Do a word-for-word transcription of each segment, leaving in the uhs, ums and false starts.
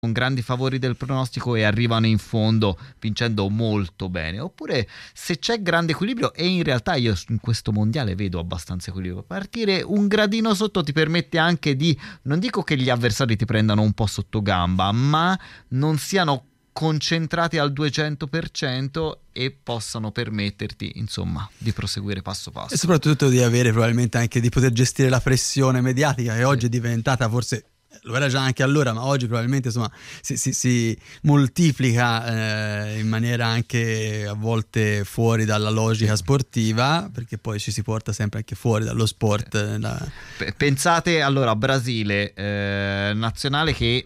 con grandi favori del pronostico e arrivano in fondo vincendo molto bene, oppure se c'è grande equilibrio, e in realtà io in questo mondiale vedo abbastanza equilibrio, partire un gradino sotto ti permette anche di, non dico che gli avversari ti prendano un po' sotto gamba, ma non siano concentrati al duecento per cento e possano permetterti insomma di proseguire passo passo, e soprattutto di avere probabilmente anche di poter gestire la pressione mediatica che sì. oggi è diventata, forse lo era già anche allora, ma oggi probabilmente insomma si, si, si moltiplica eh, in maniera anche a volte fuori dalla logica sportiva, perché poi ci si porta sempre anche fuori dallo sport. Eh, da... Pensate allora a Brasile, eh, nazionale che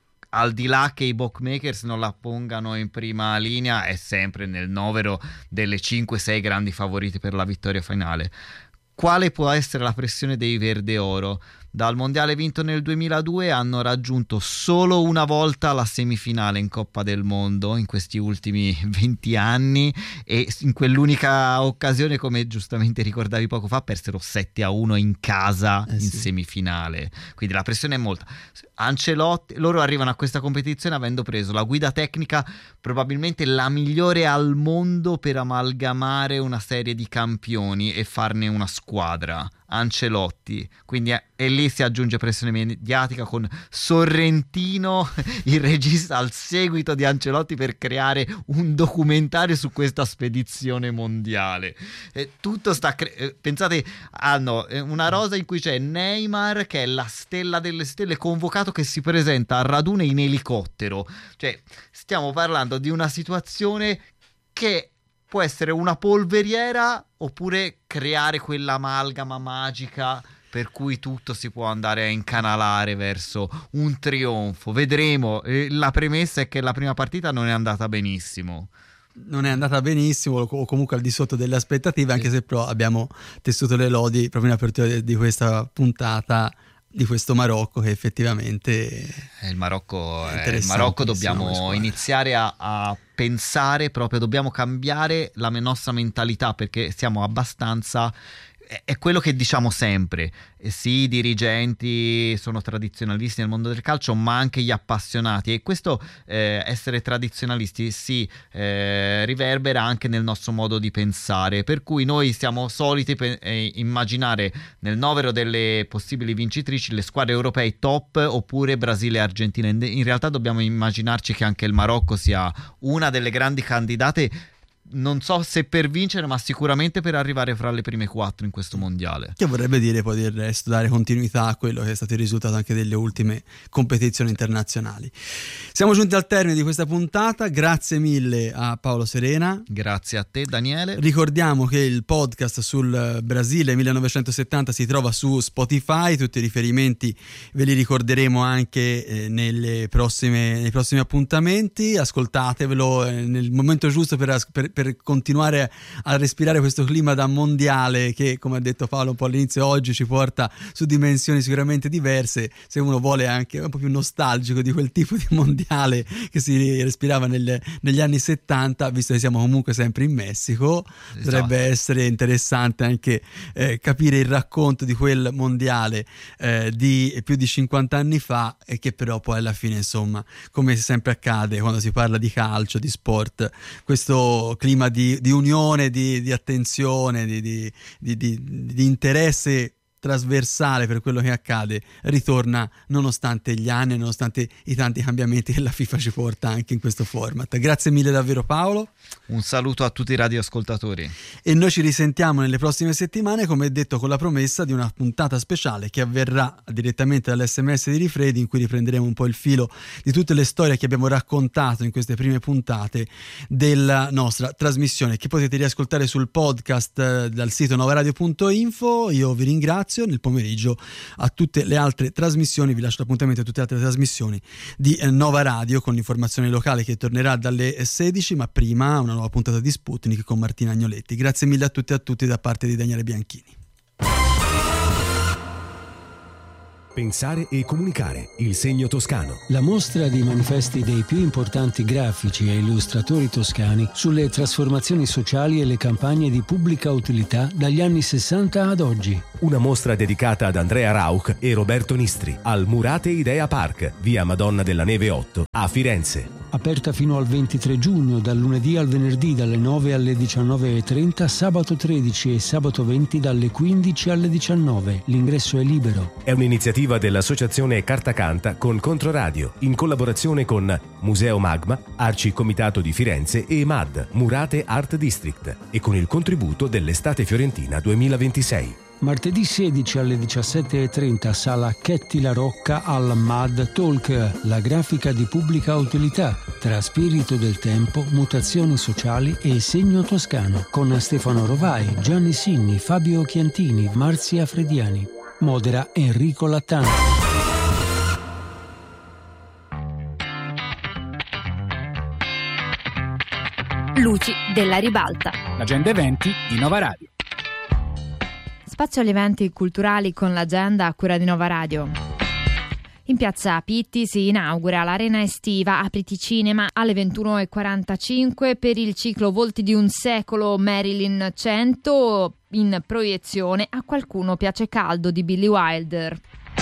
al di là che i bookmakers non la pongano in prima linea è sempre nel novero delle cinque sei grandi favoriti per la vittoria finale. Quale può essere la pressione dei Verde Oro? Dal mondiale vinto nel duemiladue hanno raggiunto solo una volta la semifinale in Coppa del Mondo in questi ultimi venti anni, e in quell'unica occasione, come giustamente ricordavi poco fa, persero sette a uno in casa eh in sì. semifinale, quindi la pressione è molta. Ancelotti, loro arrivano a questa competizione avendo preso la guida tecnica probabilmente la migliore al mondo per amalgamare una serie di campioni e farne una squadra, Ancelotti, quindi è, e lì si aggiunge pressione mediatica con Sorrentino, il regista, al seguito di Ancelotti per creare un documentario su questa spedizione mondiale. E tutto sta cre- pensate, hanno una rosa in cui c'è Neymar che è la stella delle stelle, convocato, che si presenta a radune in elicottero, cioè stiamo parlando di una situazione che può essere una polveriera oppure creare quell'amalgama magica per cui tutto si può andare a incanalare verso un trionfo. Vedremo. La premessa è che la prima partita non è andata benissimo. Non è andata benissimo, o comunque al di sotto delle aspettative, anche se però abbiamo tessuto le lodi proprio in apertura di questa puntata di questo Marocco, che effettivamente il Marocco, è il Marocco dobbiamo iniziare a, a pensare proprio, dobbiamo cambiare la nostra mentalità, perché siamo abbastanza, è quello che diciamo sempre, eh sì, i dirigenti sono tradizionalisti nel mondo del calcio, ma anche gli appassionati, e questo eh, essere tradizionalisti si eh, riverbera anche nel nostro modo di pensare, per cui noi siamo soliti pe- eh, immaginare nel novero delle possibili vincitrici le squadre europee top oppure Brasile e Argentina. In realtà dobbiamo immaginarci che anche il Marocco sia una delle grandi candidate, non so se per vincere, ma sicuramente per arrivare fra le prime quattro in questo mondiale. Che vorrebbe dire poi del resto dare continuità a quello che è stato il risultato anche delle ultime competizioni internazionali. Siamo giunti al termine di questa puntata, grazie mille a Paolo Serena. Grazie a te Daniele. Ricordiamo che il podcast sul Brasile millenovecentosettanta si trova su Spotify, tutti i riferimenti ve li ricorderemo anche eh, nelle prossime, nei prossimi appuntamenti, ascoltatevelo eh, nel momento giusto per, per per continuare a respirare questo clima da mondiale che, come ha detto Paolo un po' all'inizio, oggi ci porta su dimensioni sicuramente diverse, se uno vuole anche un po' più nostalgico di quel tipo di mondiale che si respirava nel, negli anni settanta, visto che siamo comunque sempre in Messico. Esatto. Dovrebbe essere interessante anche eh, capire il racconto di quel mondiale eh, di più di cinquanta anni fa, e che però poi alla fine, insomma, come sempre accade quando si parla di calcio, di sport, questo clima di, di unione, di, di attenzione, di, di, di, di, di interesse trasversale per quello che accade ritorna nonostante gli anni, nonostante i tanti cambiamenti che la FIFA ci porta anche in questo format. Grazie mille davvero Paolo. Un saluto a tutti i radioascoltatori. E noi ci risentiamo nelle prossime settimane, come detto, con la promessa di una puntata speciale che avverrà direttamente dall'esse emme esse di Rifredi, in cui riprenderemo un po' il filo di tutte le storie che abbiamo raccontato in queste prime puntate della nostra trasmissione, che potete riascoltare sul podcast dal sito novaradio punto info. Io vi ringrazio. Nel pomeriggio a tutte le altre trasmissioni, vi lascio l'appuntamento a tutte le altre trasmissioni di Nova Radio con l'informazione locale che tornerà dalle sedici, ma prima una nuova puntata di Sputnik con Martina Agnoletti. Grazie mille a tutti e a tutti da parte di Daniele Bianchini. Pensare e comunicare, il segno toscano. La mostra di manifesti dei più importanti grafici e illustratori toscani sulle trasformazioni sociali e le campagne di pubblica utilità dagli anni sessanta ad oggi. Una mostra dedicata ad Andrea Rauch e Roberto Nistri al Murate Idea Park, via Madonna della Neve otto, a Firenze. Aperta fino al ventitré giugno, dal lunedì al venerdì dalle nove alle diciannove e trenta, sabato tredici e sabato venti dalle quindici alle diciannove. L'ingresso è libero. È un'iniziativa dell'Associazione Carta Canta con Controradio, in collaborazione con Museo Magma, Arci Comitato di Firenze e M A D, Murate Art District, e con il contributo dell'Estate Fiorentina duemilaventisei. Martedì sedici alle diciassette e trenta, sala Chetti La Rocca al M A D Talk, la grafica di pubblica utilità, tra spirito del tempo, mutazioni sociali e segno toscano, con Stefano Rovai, Gianni Sinni, Fabio Chiantini, Marzia Frediani. Modera Enrico Lattano. Luci della ribalta. L'agenda eventi di Nova Radio. Spazio agli eventi culturali con l'agenda a cura di Nova Radio. In piazza Pitti si inaugura l'arena estiva Apriti Cinema alle ventuno e quarantacinque per il ciclo Volti di un secolo Marilyn cento, in proiezione A qualcuno piace caldo di Billy Wilder.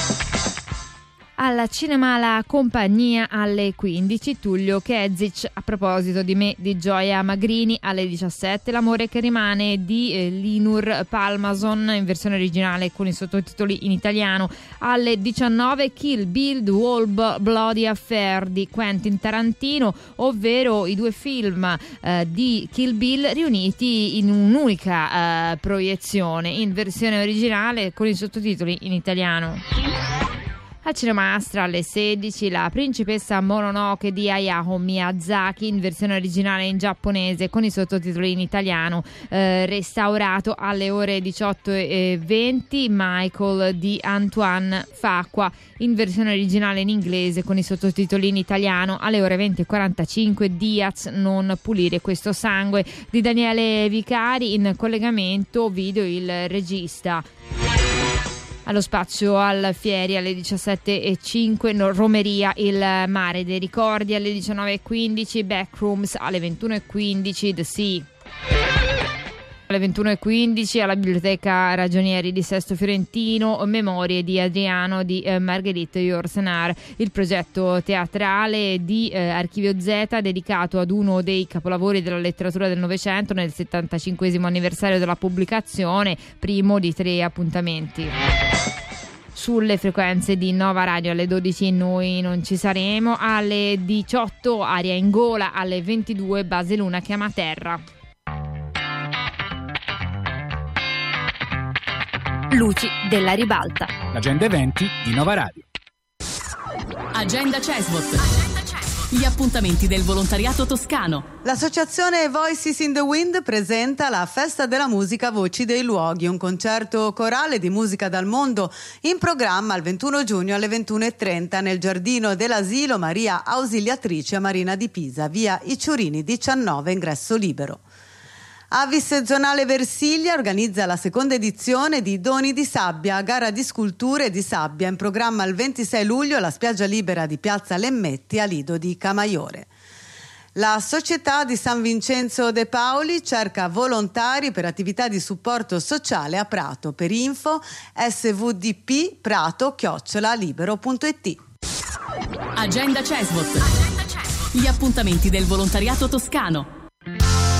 Al cinema La Compagnia alle quindici, Tullio Kezic, A proposito di me di Gioia Magrini. Alle diciassette, L'amore che rimane di eh, Linur Palmason in versione originale con i sottotitoli in italiano. Alle diciannove, Kill Bill The Whole Bloody Affair di Quentin Tarantino, ovvero i due film eh, di Kill Bill riuniti in un'unica eh, proiezione in versione originale con i sottotitoli in italiano. Al Cinema Astra alle sedici, La principessa Mononoke di Hayao Miyazaki in versione originale in giapponese con i sottotitoli in italiano. Eh, restaurato alle ore diciotto e venti, Michael di Antoine Fuqua in versione originale in inglese con i sottotitoli in italiano. Alle ore venti e quarantacinque, Diaz, non pulire questo sangue di Daniele Vicari, in collegamento video il regista. Allo spazio al Fieri alle diciassette e cinque, Romeria il mare dei ricordi. Alle diciannove e quindici, Backrooms. Alle ventuno e quindici, The Sea. Alle ventuno e quindici alla Biblioteca Ragionieri di Sesto Fiorentino, Memorie di Adriano di eh, Marguerite Yourcenar, il progetto teatrale di eh, Archivio Z dedicato ad uno dei capolavori della letteratura del Novecento nel settantacinquesimo anniversario della pubblicazione, primo di tre appuntamenti. Sulle frequenze di Nova Radio alle dodici noi non ci saremo, alle diciotto Aria in gola, alle ventidue Base Luna chiama terra. Luci della ribalta. L'agenda eventi di Nova Radio. Agenda Cesbot. Gli appuntamenti del volontariato toscano. L'associazione Voices in the Wind presenta la Festa della Musica Voci dei Luoghi, un concerto corale di musica dal mondo in programma il ventuno giugno alle ventuno e trenta nel giardino dell'asilo Maria Ausiliatrice a Marina di Pisa, via Icciurini diciannove, ingresso libero. Avis Zonale Versiglia organizza la seconda edizione di Doni di Sabbia, gara di sculture di sabbia, in programma il ventisei luglio alla spiaggia libera di Piazza Lemmetti a Lido di Camaiore. La Società di San Vincenzo De Paoli cerca volontari per attività di supporto sociale a Prato. Per info svdp prato chiocciola libero punto it. Agenda Cesbot. Gli appuntamenti del volontariato toscano.